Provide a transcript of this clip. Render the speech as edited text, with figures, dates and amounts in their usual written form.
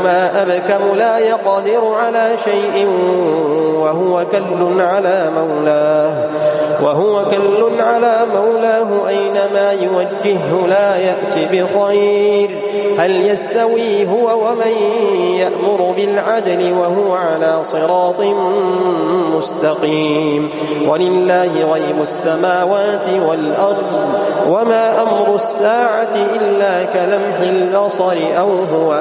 كما أبكم لا يقدر على شيء وهو كل على مولاه أينما يوجهه لا يأت بخير هل يستوي هو ومن يأمر بالعدل وهو على صراط مستقيم ولله غيب السماوات والأرض وما أمر الساعة إلا كلمح البصر أو هو